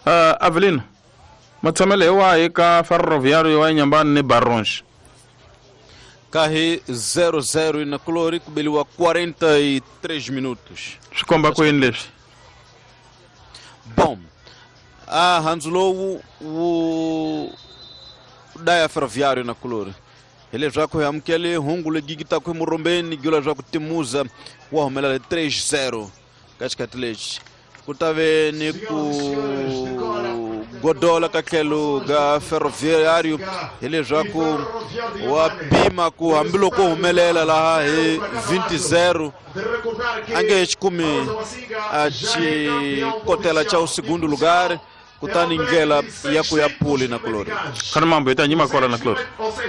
Avelino, matsamele wa eka Ferroviário wa Inhambane ni Barões. Carre 0-0 na Colori, kubeliwa 43 minutos. Shikomba ko inlesh. Bom, a Hanzulo o Daya Ferroviário na Colori. Ele já correu amkele hungule gigita ko murombeni gila já ko timuza wa homela 3-0. Kachkatlesh. Kutave ni ku Godola kakelo ga Ferroviário ele já com o Pima com ambilo com melela lá 20-0 ange come a cotela cha o segundo lugar kutani ngela yako ya puli na Colori Kanamambo itanyima kola na Colori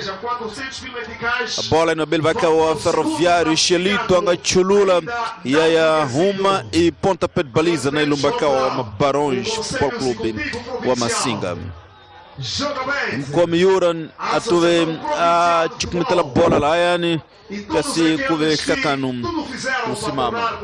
a bola no belvaca o Ferroviário Xelito anga chulula ya Ruma e pontapé de baliza na Ilumbacá o Barões Futebol Clube o Masinga como Yuran atuve a chikmitela bola lá yani kasi kuve kakanu musimama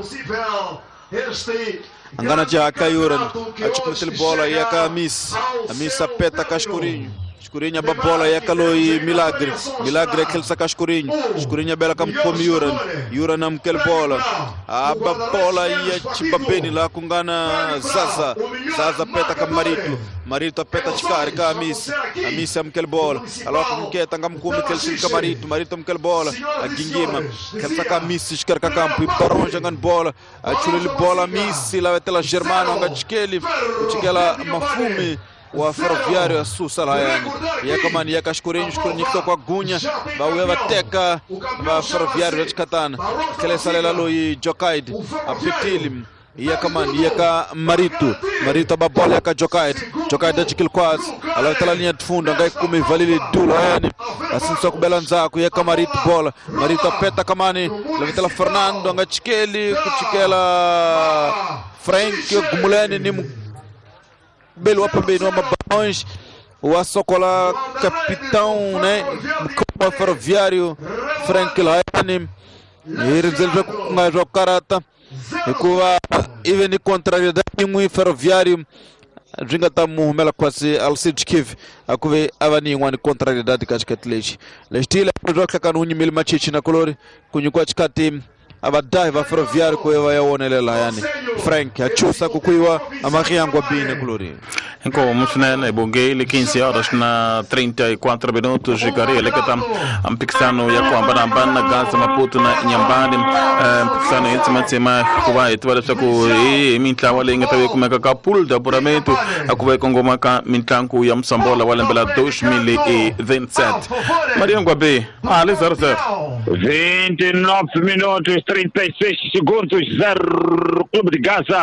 angana já Yuran a chikmitela bola e a Miss apeta Cascurinho Escurinha a bola e a caloi Milagre aquele saca Escurinho bela como Yuran nam aquele bola a bola e a chibabeni lá com gana Zaza peta com Marito apeta chicari com a Miss am aquele bola alô como que tangam como aquele chica Marito am aquele bola a Guinguima aquele saca Miss esquerda campo e Barões jogando bola a chulele bola Miss lá vai ter lá Germano anga chikeli mafume o Ferroviário a Sussa lá e a comanda e a Cascurinho que com a Gunha vai teca vai Ferroviário de Catana aquele salela lo e Jokaid a Petilim e a comanda e a Marito a bola e a Jokaid de aquele quase ela tá na linha de fundo angai come valile dula assim só com Belanzaco e a Marito bola Marito apeta comanda leva tela Fernando anga chikeli kuchikela Frank Gumulene ni belo apambei no Barões o Assocola capitão né como Ferroviário Frank Laine ele já carata e com a even contrariedade muito Ferroviário jinga tamu mela quase Alcide Kiv a kuve avani one contrariedade cascatleji lestila joga kanuni mil machichi na Colori kunyu kwa chikati abadai va Ferroviário ko ya wonelela yani Frank achusa kukuiwa amakiangwa bine Colori Enco musnene bonge le 15 horas na 34 minutos jigari ele que tam ampixano ya kwa bana Gaza Maputo na Inhambane ampixano intimatima kuwa etwala saku minta wale ngatawe kumeka kapul da buramento akuwa kongoma ka mintanku ya msambola wale mbela 2027 Maria Ngwabe ali 0-0 29 minutos 36 segundos 0 Clube de Gaza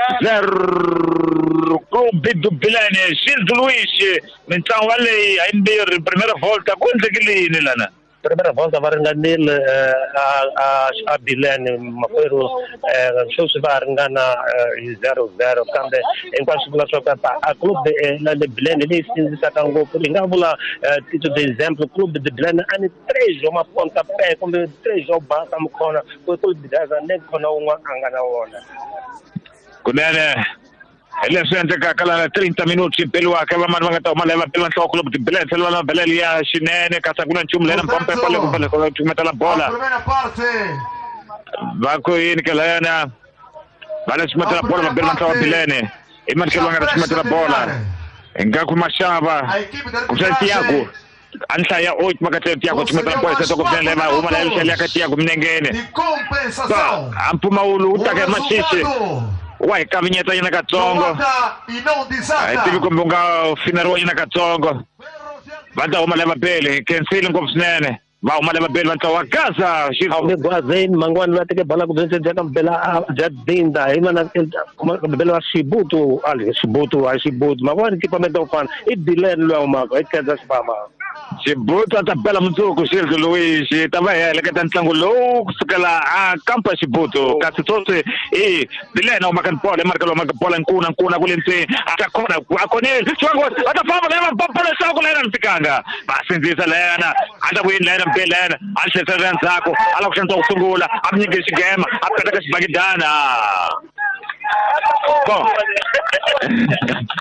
0 Clube do Belém Gildo Luiz então olha ainda primeira volta quanto que ele nela primeira volta vai enganar a Belém Mafero show se vai enganar 0-0 quando enquanto se vai jogar a clube de Belém ele se saca um gol por engavula título de exemplo clube de Belém ani 3 uma ponta pé como 3 jogos como kona o clube de Gaza nem kona uma angana ona kunene ele sente que aquela 30 minutos pelo aquela manga tá uma leva pelo clube de Belém pelo na Belém a chinene casaguna chumle na pompe pole com metala bola primeira parte vai coin que lá na vale se metala bola pelo na Belém e mas que longa se metala bola engaku machava com Santiago Ansa ya 8 makate Tiago chimeta bola se toco leva uma leva ele que Tiago mnengene de compensação ampu maulu utake machiche Uai, caminheta aí na Katongo. Aí tive como um final hoje na Katongo. Vai dar uma leva pele, quem se não confia nele. Vai uma leva pele, vai dar uma casa. Alguém guarda manguan lá tem que balar com gente já não bela já dentro. Aí mano, como bela Shibuto, ali Shibuto, mas agora que para me dar o fan, e Belém não é uma, é que já se fama. Shibuto ata bela muito com Gildo Luiz, também ele que tem tango louco, sekala campo Shibuto, caso todo e Belém não marca bola, marca bola em kuna kulente, atakona akonel, jogo, ata fama leva bola só com Lena ficanga. Mas diz a Lena, anda win Lena Belém, alse Ranzaco, ala kushanta usungula, amni que game, apeta que bagidana. Bom.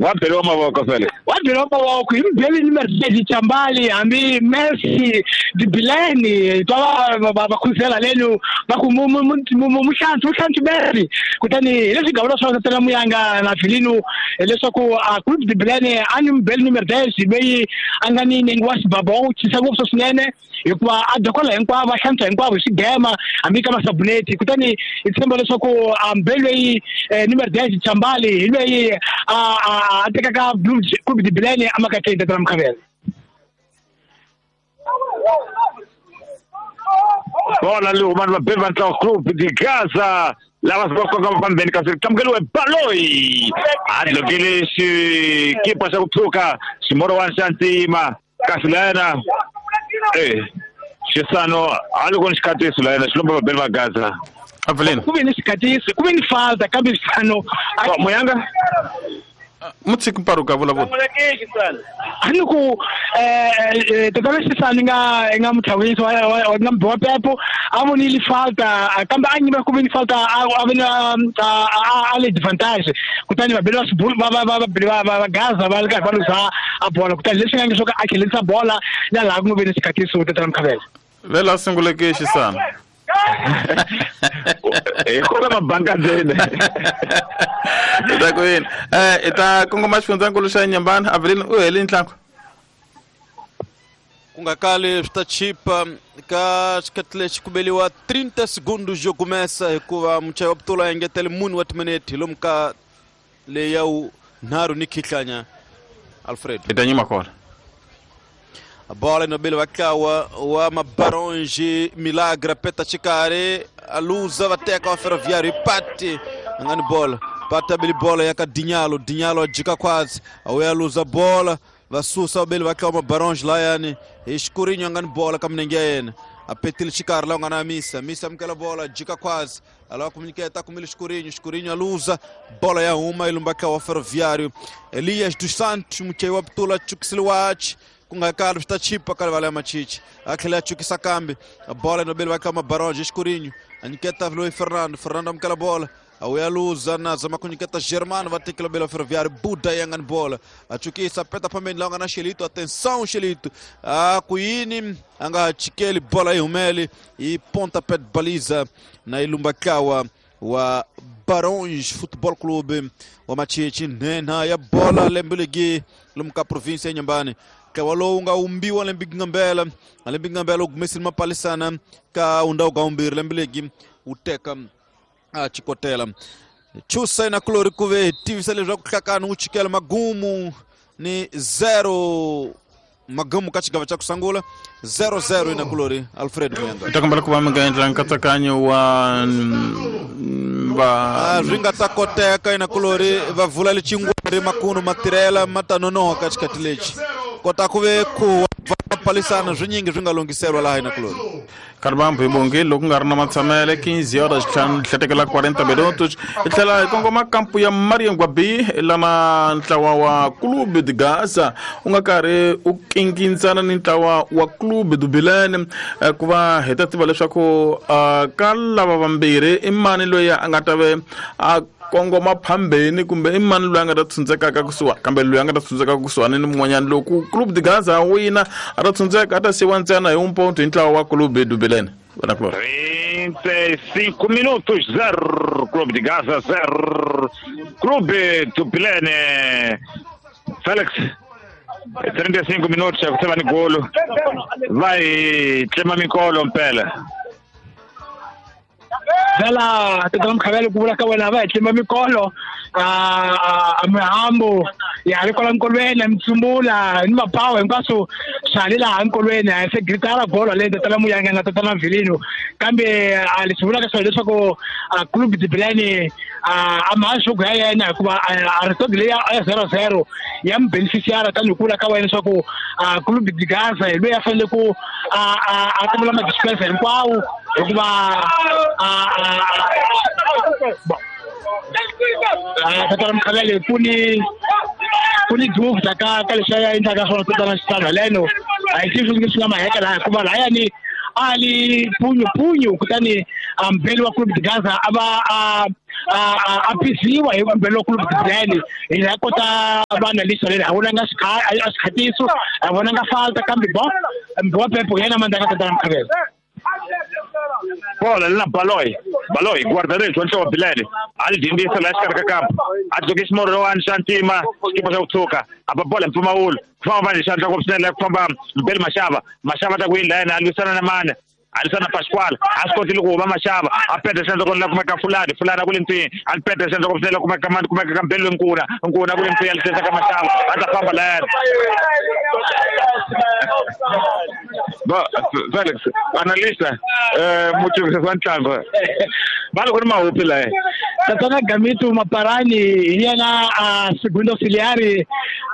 Wabelo mavoko Felix. Wabelo mavoko imbeli nimerdi chambali ambi Messi Dibileni twa bakhuzela lenu bakumushantu berry kutani lesi gawula swa tela muyanga na filinu leswaku group Dibileni ani mbeli nimerdi beyi angani nengwasi babo chisago swinene hikuva adokola hinkwavo vaxantswa hinkwavo swigema hambi ka masabuneti kutani hi tshemba leswaku mbelweyi numero 10 chambali hi lweyi a tekaka Club Dibileni amakatenda tala Mkhavela. Bola luma na beba ntla Club di Gaza lava siboko pambeni kasi tamgeliwe baloi adlogile si kipa sa kutuka simoro wansantima kasilana Shisano alikuwa shikati Sulaiman shilomba beba Gaza Avelin kube ni shikati kube ni falta kabisano moyanga mutsiki paruka vula Anuku tokale sisani nga mutawisi wa ngambwa pepo amo nili falta kamba anyiba kube ni falta avena ale advantage kutani babelwa ba Gaza balika baluza abola kutani lesi ngange soka akilisa bola la lagu bene sikatiso tetala Mkhavela vela singuleke Shisano Kola mabanga zene Itakuin ita kungo mashfunza ngulusha Nyambani Avelin ueli ntlango Kungakale stachipa ka skatle kubeliwa 30 segundos jo começa hikuva mchai waptula engetele muni watmaneti lomka le yau naru nikitlanya Alfredo itanyima kola a bola no belo wakawa wa mabaronji milagre peta chikare a luza vateka wa Ferroviário pati ngani bola pata bili bola yaka Dinhalo ajika quase awe a luza bola vasusa o belo wakawa mabaronji lá yani escurinho ngani bola kam ninguém a petil chikare lá ngana missa mkela bola ajika quase alo comunicata com ele escurinho a luza bola ya uma ilumbaka wa Ferroviário Elias dos Santos mchai waptula chuksilwach Kungakalo está chipa kalvala machichi akela chuki sakambi a bola no belo vai kama Baronji escurinho aniketa vlo Fernando mkala bola awe aluza na zama kuniketa Germano vai ter que belo Ferroviário Buda yangan bola a chuki sapeta pameni longa na Shelito atenção Shelito a kuini anga chikeli bola yumeli e ponta pé de baliza na ilumbakawa wa Barões Futebol Clube wa machichi nena ya bola lembelegi lumka província Nyambani Kawalo nga umbiwa lembingambela ugumesi mapalisana ka unda ugaumbir lembelegi uteka chikotela chusa ina klori kuve tivisale jakukakana uchikela magumu ni 0 magumu kachigava cha kusangula 0-0 ina klori Alfredo Muyanga itakambala kuva mngaendla nkatsakanyo wa ringa takoteka ina klori vavula lichingwari makunu matirela matanonoha katikati lechi kota kuve ku palisana zvinyingi zvingalongiserwa laha ina klori Karbampo ibonge loku ngarna matsamele 15 horas hlatekela 40 minutos itlela kongoma kampu ya Mariam Gwabi lana ntlawa wa Club de Gaza ungakari ukinkintsana ni ntlawa wa Club Dibileni kuva hetativa leswaku kalava vambirhi imani loyi angatave kongoma phambeni kumbe imani loyi anga ta tsundzekaka kusuwa kambe loyi anga ta tsundzeka kusuwani ni mun'wanyana loku Club de Gaza wina ata tsundzeka ata siwa ntsena hi umponto hi ntlawa wa Club Dibileni 35 minutos 0 Club de Gaza 0 Club Dibileni Felix 35 minutos ya kusema ni golo vai Tlema Mikolo mpela Vela tetala Mkhavela kubula ka wena va Tlema Mikolo Mihambo ya rikola nkolweni Mtsumbula ni mapawa hinkwaswo swali laha nkolweni se gritara golo le tetala Muyanga na tetala Mvilino kambe alisivula ka swali leswaku Club Dibileni amashugu ya yena hikuva aritogile ya 0-0 ya mbeneficiara tani kula ka wena leswaku Club de Gaza hi loyi a fanele ku akamela madispensa hinkwawo hikuva tetala Mkhavela kuni groove ka leswi ya endlaka swona tetala xitanga leno a hi tivi swi nga maheka laha hikuva lahaya ni ali punyu kutani mbele wa Club de Gaza apisiwa hi mbele wa Club de Bruyne ila kota bana liso le hauna nga asikhathiso abona nga falta kambi bo mbo pepo yena mandaka tata mkhabela bola lina Baloyi guardarejo wancho Bilene alidindisa la iskar ka campo adzokisa Morwan Santima skipa za utsoka apa bola mpumaulo kufamba manje shanta kopsela kufamba mbele Mashava takwinda yena alisana na Mane alisana Pascual askoti lukuba Mashava apete sento kona kumeka fulani kule mti alipete sento kopsela kumeka mani kumeka kambele nkuna kule mti alisesa kama Mashava atafamba la yena Felix analista mucho kwantlanga balo kuna mauphi la tatana Gamitu Maparani yana segundo auxiliar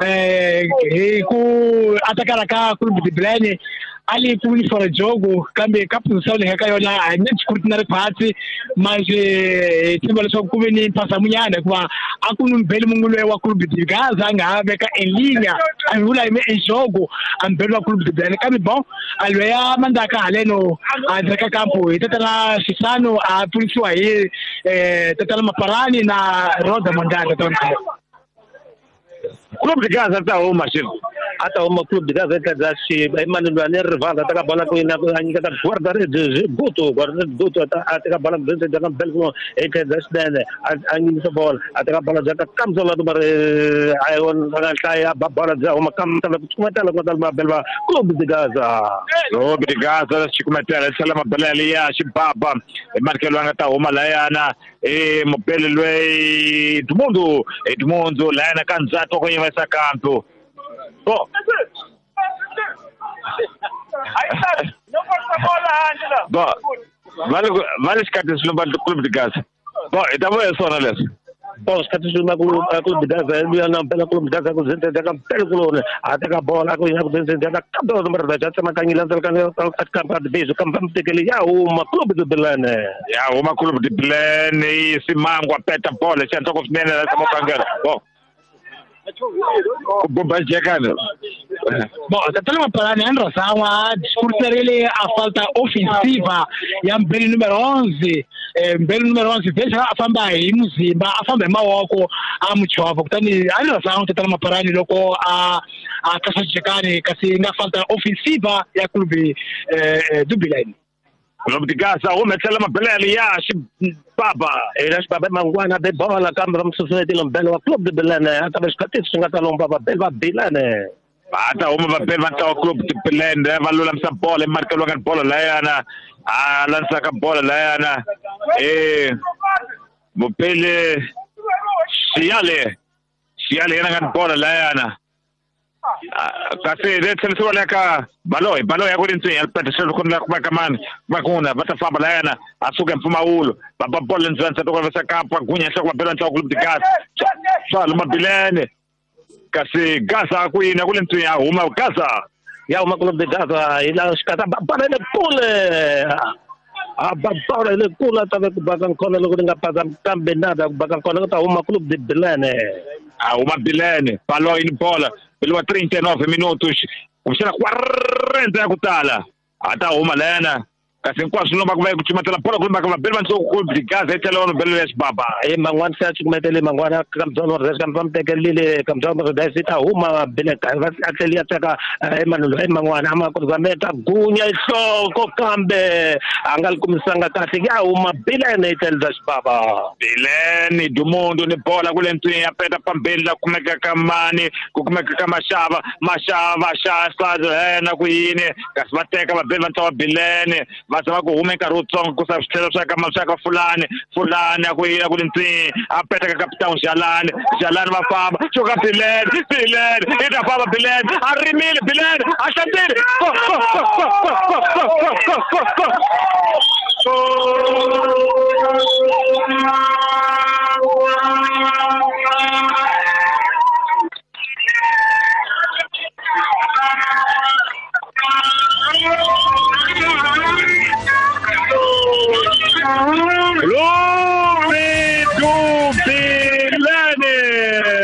ku atakara ka Club de Bruyne ali kuni fora jogo kambe kapusação leka yona net kurtinare phasi manje timba leswaku kuveni phasa munyana kuva akunu mbele mungulwe wa Club de Gaza ngaveka en linha avula ime en jogo ambele wa Club de Bruyne kambe bon alweya mandaka haleno azeka campo itatala sisano a pulisiwa hi tatala Maparani na Roda Mondana tonka Club de Gaza hata uma Club de Gaza kazashi Emmanuel Nervanda taka bola ko ina anyika ta guardare de Guto ataka bola dentro da Belgrano kazashi anyi so bola ataka bola jaka kamzola do ayon ngalaya bola za uma kamtala kumatala ko dalma belba Club de Gaza chikumatela salama balali ya shibaba markelo ngata uma layana mobelelwe Edmundo layana kanzato kwenye masakanto Oh. Vale skates no Club de Gaza. Bom, então é só na Bom, skates no Club de Gaza, ele não pela Club de Gaza com gente da pelo até a bola com gente da campo do Brasil, já chama canhila do campo de beijo, campo de que ele já uma Club de Belene. Já uma Club de Belene e se mango a peta bola, já tô com menina da Mocangara. Bom. Bom, tatala Maparani andra sawa discutere a falta ofensiva ya mbele número 11 veja afamba hi muzimba afamba hi mawoko a muchova kutani andra sawa tatala Maparani loko a kasajekani kasi nga falta ofensiva ya Club do Bilene Club de Gaza umetela mabelele ya baba era baba mangwana de bola câmara msusete lombelo Club de Belene atavés katis ngata lombaba belva Bilene hata uma babel vanta Club de Belene valula msa bola marca logo bola lá yana lança a bola lá yana mopele siale yana ngan bola lá yana kasi dentro wala ka Baloyi akulintsini aliphethe khona kubakamani bakuna batafamba la yana asuke mpumaulo babola nzansa tokwavesa kampo agunya hloko babelwa nhloko Club de Gaza sala Mabilene kasi Gaza akuina kulintsini ahuma Gaza ya uma Club de Gaza ila skata babale pule babale le kula tave kubakan kona logo ngapasa kambe nada kubakan kona ta uma Club de Belene uma Bilene Baloyi ni bola pelo 39 minutos kumshana 40 ya kutala hata uma lena kasi nkwazi lomba kuba kuchimatela bola kulomba kama belman so Club de Gaza etelo beles baba mangwan sa chumetele mangwana kamzono reskan pamtekelile kamzono desita uma beleka ateli ataka Emmanuel mangwana ama kuzameta gunya isoko kambe angal kumsanga kasi ya uma Bilene eteldas baba Bilene Edmundo ni bola kule mtini apeta pambela kumeka kamani kumeka kama Mashava shasa na kuyini kasi bateka babelman so Bilene Masama kuhumeka rutsongo kusabstela saka fulani akuira kulintsini apeta ka capitão Jalani mafamba choka Bilene ita famba Bilene arimile Bilene ashatiri